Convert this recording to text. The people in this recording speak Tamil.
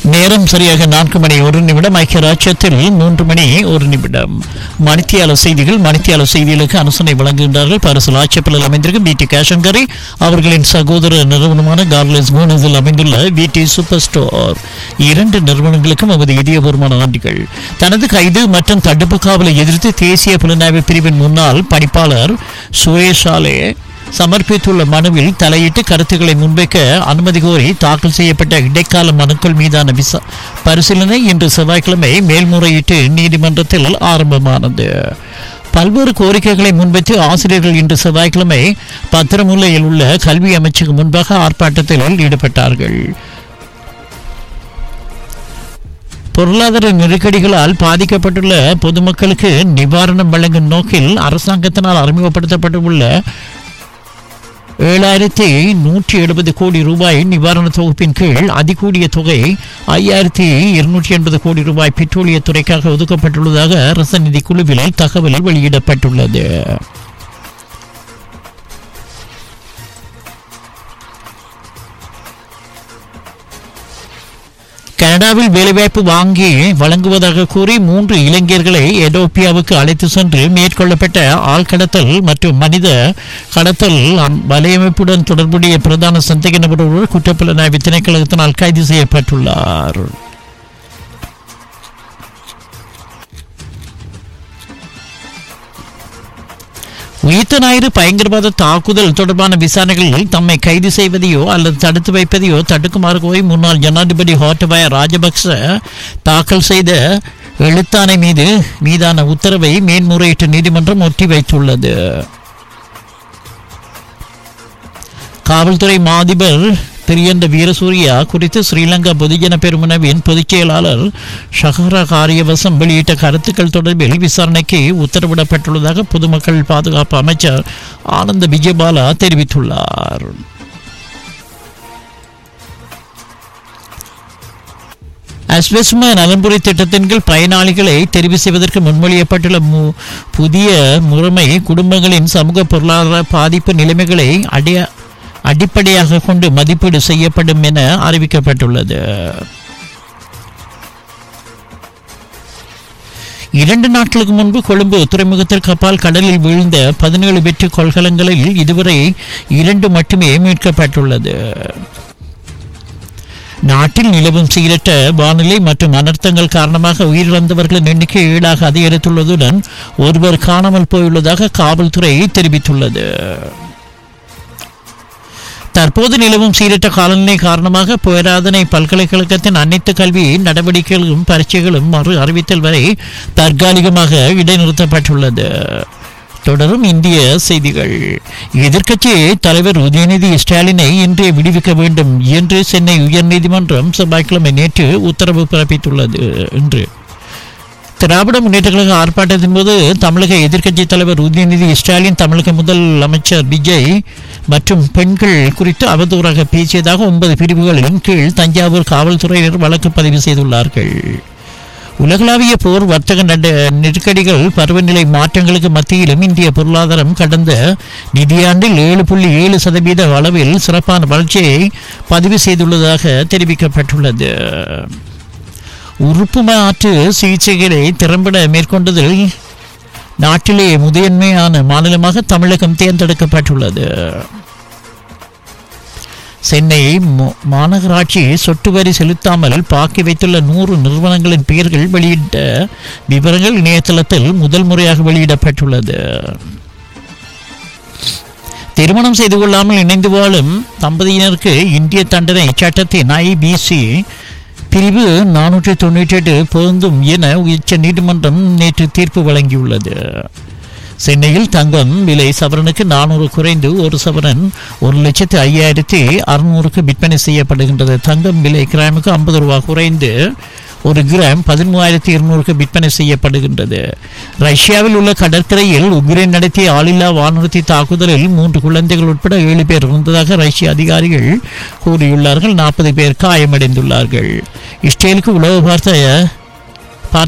நேரம் சரியாக 4 மணி 1 நிமிடம். ஐக்கிய ராஜ்யத்தில் 3 மணி 1 நிமிடம். மணித்தியால செய்திகள். மணித்தியால செய்திகளுக்கு அனுசரணை வழங்குகின்றார்கள் பரிசல் ஆட்சேபலில் அமைந்திருக்கும் பிடி கேஷங்கரி அவர்களின் சகோதர நிறுவனமான கார்லஸ் கோனஸில் அமைந்துள்ள பிடி சூப்பர் ஸ்டோர். 2 நிறுவனங்களுக்கும் நமது இதயபூர்வமான நன்றிகள். தனது கைது மற்றும் தடுப்பு காவலை எதிர்த்து தேசிய புலனாய்வு பிரிவின் முன்னாள் பணிப்பாளர் சுரேஷாலே சமர்ப்பித்துள்ள மனுவில் தலையிட்டு கருத்துக்களை முன்வைக்க அனுமதி கோரி தாக்கல் செய்யப்பட்ட இடைக்கால மனுக்கள் மீதான பரிசீலனை இன்று செவ்வாய்க்கிழமை மேல்முறையீட்டு நீதிமன்றத்தில் ஆரம்பமானது. பல்வேறு கோரிக்கைகளை முன்வைத்து ஆசிரியர்கள் இன்று செவ்வாய்க்கிழமை பத்திரமுல்லையில் உள்ள கல்வி அமைச்சுக்கு முன்பாக ஆர்ப்பாட்டத்தில் ஈடுபட்டார்கள். பொருளாதார நெருக்கடிகளால் பாதிக்கப்பட்டுள்ள பொதுமக்களுக்கு நிவாரணம் வழங்கும் நோக்கில் அரசாங்கத்தினால் அறிமுகப்படுத்தப்பட்டுள்ள 7,170 கோடி ரூபாய் நிவாரண தொகுப்பின் கீழ் அதிகூடிய தொகை 5,280 கோடி ரூபாய் பெட்ரோலியத்துறைக்காக ஒதுக்கப்பட்டுள்ளதாக அரச நிதி குழுவில் தகவல் வெளியிடப்பட்டுள்ளது. கனடாவில் வேலைவாய்ப்பு வாங்கி வழங்குவதாக கூறி 3 இளைஞர்களை எதோப்பியாவுக்கு அழைத்து சென்று மேற்கொள்ளப்பட்ட ஆழ்கடத்தல் மற்றும் மனித கடத்தல் வலையமைப்புடன் தொடர்புடைய பிரதான சந்தேக நபர் ஒருவர் குற்றப்புலனாய்வு திணைக்களத்தினால் கைது செய்யப்பட்டுள்ளார். உயிர்த்த ஞாயிறு பயங்கரவாத தாக்குதல் தொடர்பான விசாரணைகளில் தம்மை கைது செய்வதையோ அல்லது தடுத்து வைப்பதையோ தடுக்குமாறு கோரி முன்னாள் ஜனாதிபதி கோட்டாபய ராஜபக்ச தாக்கல் செய்த எழுத்தாணை மீதான உத்தரவை மேன்முறையீட்டு நீதிமன்றம் ஒத்திவைத்துள்ளது. காவல்துறை மாதிபர் திரியந்த வீரசூரியா குறித்து ஸ்ரீலங்கா பொதுஜன பெருமுனவின் பொதுச் செயலாளர் ஷஹர காரியவசம் வெளியிட்ட கருத்துக்கள் தொடர்பில் விசாரணைக்கு உத்தரவிடப்பட்டுள்ளதாக பொதுமக்கள் பாதுகாப்பு அமைச்சர் ஆனந்த விஜயபாலா தெரிவித்துள்ளார். அஸ்வெஸ்ம நலன்புரி திட்டத்தின் கீழ் பயனாளிகளை தெரிவு செய்வதற்கு முன்மொழியப்பட்டுள்ள புதிய முறைமை குடும்பங்களின் சமூக பொருளாதார பாதிப்பு நிலைமைகளை அடிப்படையாக கொண்டு மதிப்பீடு செய்யப்படும் என அறிவிக்கப்பட்டுள்ளது. 2 நாட்களுக்கு முன்பு கொழும்பு துறைமுகத்தில் கப்பால் கடலில் வீழ்ந்த 17 வெற்றி கொள்கலங்களில் இதுவரை 2 மட்டுமே மீட்கப்பட்டுள்ளது. நாட்டில் நிலவும் சீரற்ற வானிலை மற்றும் அனர்த்தங்கள் காரணமாக உயிரிழந்தவர்களின் எண்ணிக்கை 7ஆக அதிகரித்துள்ளதுடன் ஒருவர் காணாமல் போயுள்ளதாக காவல்துறை தெரிவித்துள்ளது. தற்போது நிலவும் சீரற்ற காலநிலை காரணமாக பேராதனை பல்கலைக்கழகத்தின் அனைத்து கல்வி நடவடிக்கைகளும் பரீட்சைகளும் மறு அறிவித்தல் வரை தற்காலிகமாக இடைநிறுத்தப்பட்டுள்ளது. தொடரும் இந்திய செய்திகள். எதிர்க்கட்சி தலைவர் உதயநிதி ஸ்டாலினை இன்றே விடுவிக்க வேண்டும் என்று சென்னை உயர்நீதிமன்றம் செவ்வாய்க்கிழமை நேற்று உத்தரவு பிறப்பித்துள்ளது. இன்று திராவிட முன்னேற்ற கழக ஆர்ப்பாட்டத்தின் போது தமிழக எதிர்க்கட்சி தலைவர் உதயநிதி ஸ்டாலின் தமிழக முதல் அமைச்சர் விஜய் மற்றும் பெண்கள் குறித்து அவதூறாக பேசியதாக 9 பிரிவுகளின் கீழ் தஞ்சாவூர் காவல்துறையினர் வழக்கு பதிவு செய்துள்ளார்கள். உலகளாவிய போர், வர்த்தக நெருக்கடிகள், பருவநிலை மாற்றங்களுக்கு மத்தியிலும் இந்திய பொருளாதாரம் கடந்த நிதியாண்டில் 7.7% அளவில் சிறப்பான வளர்ச்சியை பதிவு செய்துள்ளதாக தெரிவிக்கப்பட்டுள்ளது. உறுப்பு மாற்று சிகிச்சைகளை திறம்பட மேற்கொண்டதில் நாட்டிலேயே முதன்மையான மாநிலமாக தமிழகம் தேர்ந்தெடுக்கப்பட்டுள்ளது. சென்னை மாநகராட்சி சொட்டு வரி செலுத்தாமல் பாக்கி வைத்துள்ள 100 நிறுவனங்களின் பெயர்கள் வெளியிட்ட விவரங்கள் இணையதளத்தில் முதல் முறையாக வெளியிடப்பட்டுள்ளது. திருமணம் செய்து கொள்ளாமல் இணைந்து வாழும் தம்பதியினருக்கு இந்திய தண்டனை சட்டத்தின் IBC பிரிவு 498 பொருந்தும் என உச்ச நீதிமன்றம் நேற்று தீர்ப்பு வழங்கியுள்ளது. சென்னையில் தங்கம் விலை சவரனுக்கு 400 குறைந்து ஒரு சவரன் 1,05,600 விற்பனை செய்யப்படுகின்றது. தங்கம் விலை கிராமுக்கு 50 ரூபாய் குறைந்து 1 கிராம் 13,200 விற்பனை செய்யப்படுகின்றது. ரஷ்யாவில் உள்ள கடற்கரையில் உக்ரைன் நடத்திய ஆளில்லா வானூர்தி தாக்குதலில் 3 குழந்தைகள் உட்பட 7 பேர் இருந்ததாக ரஷ்ய அதிகாரிகள் கூறியுள்ளார்கள். 40 பேர் காயமடைந்துள்ளார்கள். இஸ்ரேலுக்கு உளவு பார்த்த